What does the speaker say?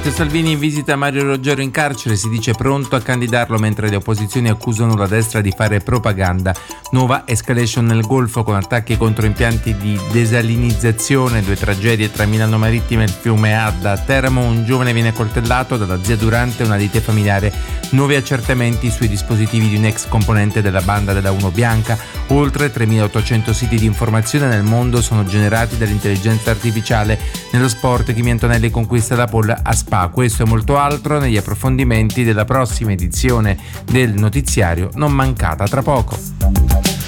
Matteo Salvini in visita a Mario Roggero in carcere, si dice pronto a candidarlo mentre le opposizioni accusano la destra di fare propaganda. Nuova escalation nel Golfo con attacchi contro impianti di desalinizzazione, 2 tragedie tra Milano Marittima e il fiume Adda. A Teramo un giovane viene coltellato dalla zia durante una lite familiare. Nuovi accertamenti sui dispositivi di un ex componente della banda della Uno Bianca. Oltre 3.800 siti di informazione nel mondo sono generati dall'intelligenza artificiale. Nello sport Kimi Antonelli conquista la pole a Spa. Questo e molto altro negli approfondimenti della prossima edizione del notiziario, non mancata tra poco.